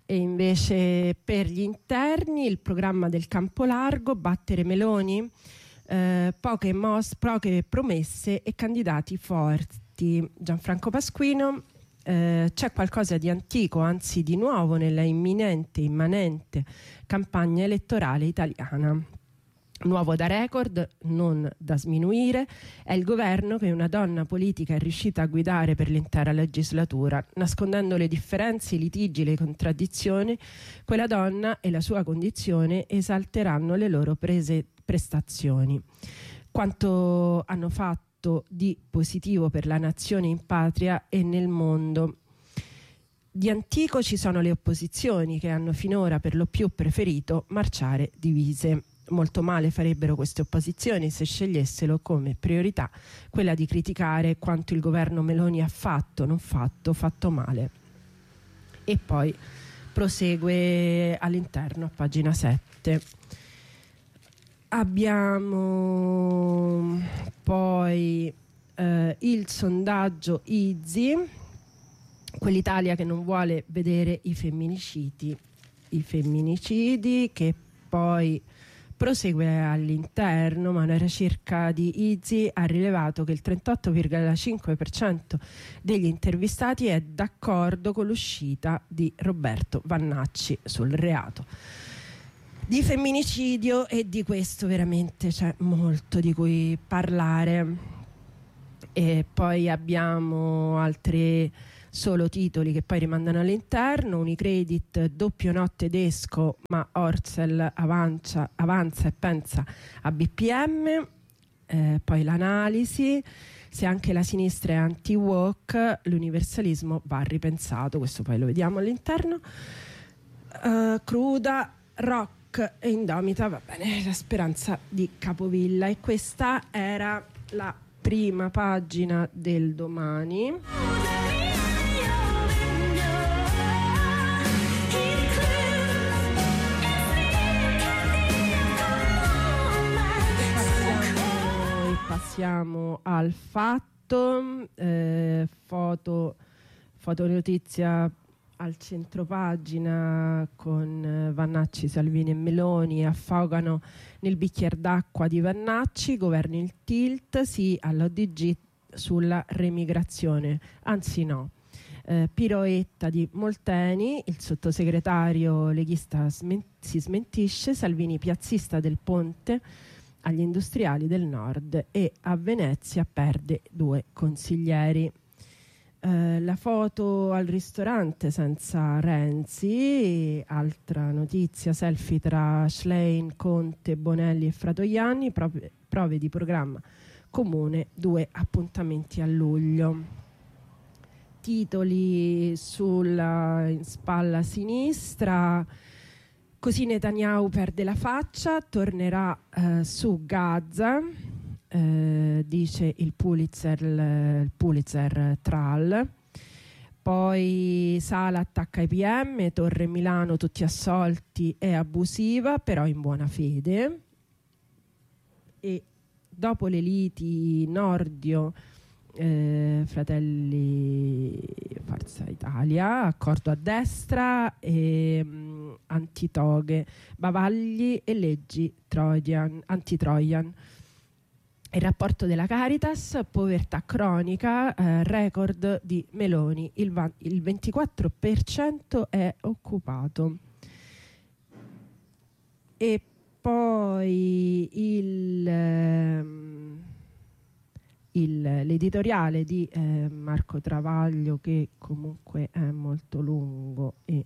E invece per gli interni il programma del campo largo, battere Meloni, poche promesse e candidati forti. Gianfranco Pasquino, c'è qualcosa di antico, anzi di nuovo nella immanente campagna elettorale italiana. Nuovo da record, non da sminuire, è il governo che una donna politica è riuscita a guidare per l'intera legislatura. Nascondendo le differenze, i litigi, le contraddizioni, quella donna e la sua condizione esalteranno le loro prestazioni. Quanto hanno fatto di positivo per la nazione in patria e nel mondo. Di antico ci sono le opposizioni che hanno finora per lo più preferito marciare divise. Molto male farebbero queste opposizioni se scegliessero come priorità quella di criticare quanto il governo Meloni ha fatto, non fatto, fatto male. E poi prosegue all'interno a pagina 7. Abbiamo poi il sondaggio ISEE, quell'Italia che non vuole vedere i femminicidi che poi prosegue all'interno, ma una ricerca di ISEE ha rilevato che il 38,5% degli intervistati è d'accordo con l'uscita di Roberto Vannacci sul reato di femminicidio, e di questo veramente c'è molto di cui parlare. E poi abbiamo altri solo titoli che poi rimandano all'interno. Unicredit, doppio no tedesco, ma Orcel avanza e pensa a BPM. Poi l'analisi, se anche la sinistra è anti-woke, l'universalismo va ripensato, questo poi lo vediamo all'interno. Cruda, rock e indomita, va bene, la speranza di Capovilla. E questa era la prima pagina del Domani. Passiamo al Fatto, fotonotizia al centropagina con Vannacci, Salvini e Meloni affogano nel bicchiere d'acqua di Vannacci, governi il tilt, sì all'ODG sulla remigrazione, anzi no. Piroetta di Molteni, il sottosegretario leghista si smentisce, Salvini piazzista del ponte agli industriali del nord, e a Venezia perde 2 consiglieri. La foto al ristorante senza Renzi, altra notizia, selfie tra Schlein, Conte, Bonelli e Fratoianni, prove di programma comune, 2 appuntamenti a luglio. Titoli in spalla sinistra: così Netanyahu perde la faccia, tornerà su Gaza, dice il Pulitzer Trall. Poi Sala attacca i PM, Torre Milano tutti assolti, è abusiva però in buona fede. E dopo le liti Nordio, Fratelli Forza Italia, accordo a destra, e antitoghe, bavagli e leggi anti-Trojan. Il rapporto della Caritas, povertà cronica, record di Meloni, il 24% è occupato. E poi l'editoriale di Marco Travaglio, che comunque è molto lungo e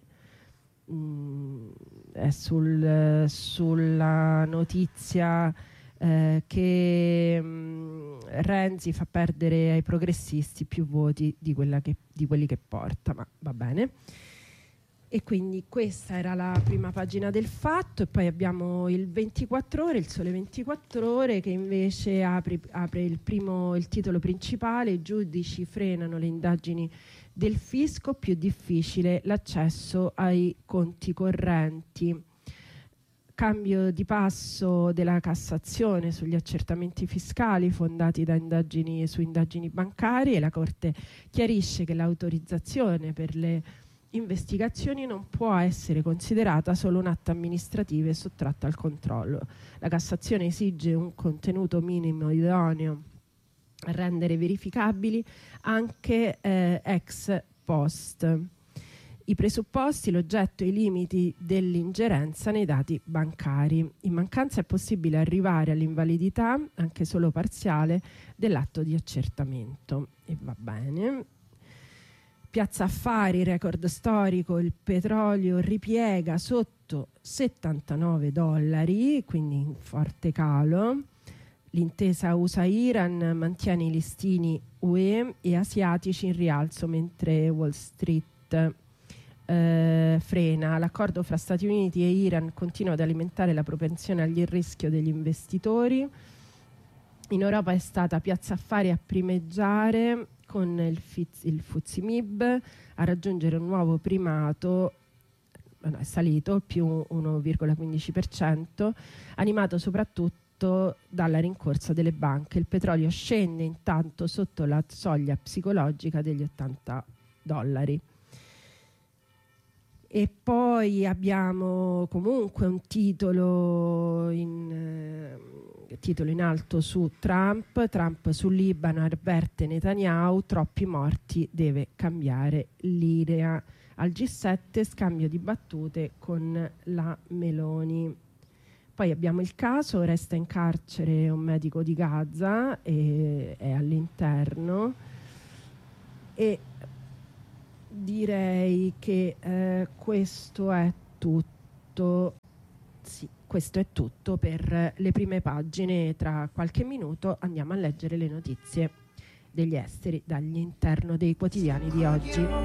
è sulla notizia che Renzi fa perdere ai progressisti più voti di quelli che porta, ma va bene. E quindi questa era la prima pagina del Fatto. E poi abbiamo il 24 Ore, il Sole 24 Ore, che invece apre il titolo principale: i giudici frenano le indagini del fisco, più difficile l'accesso ai conti correnti. Cambio di passo della Cassazione sugli accertamenti fiscali fondati su indagini bancarie. La Corte chiarisce che l'autorizzazione per le investigazioni non può essere considerata solo un atto amministrativo e sottratta al controllo. La Cassazione esige un contenuto minimo idoneo a rendere verificabili anche ex post i presupposti, l'oggetto e i limiti dell'ingerenza nei dati bancari. In mancanza è possibile arrivare all'invalidità, anche solo parziale, dell'atto di accertamento. E va bene. Piazza Affari, record storico, il petrolio ripiega sotto $79, quindi in forte calo. L'intesa USA-Iran mantiene i listini UE e asiatici in rialzo, mentre Wall Street frena. L'accordo fra Stati Uniti e Iran continua ad alimentare la propensione al rischio degli investitori. In Europa è stata Piazza Affari a primeggiare con il FTSE MIB a raggiungere un nuovo primato, è salito più 1,15%, animato soprattutto dalla rincorsa delle banche. Il petrolio scende intanto sotto la soglia psicologica degli $80. E poi abbiamo comunque un titolo in alto su Trump sul Libano, avverte Netanyahu, troppi morti, deve cambiare linea. Al G7 scambio di battute con la Meloni. Poi abbiamo il caso, resta in carcere un medico di Gaza e è all'interno, e direi che questo è tutto. Sì, questo è tutto per le prime pagine. Tra qualche minuto andiamo a leggere le notizie degli esteri dall'interno dei quotidiani di oggi.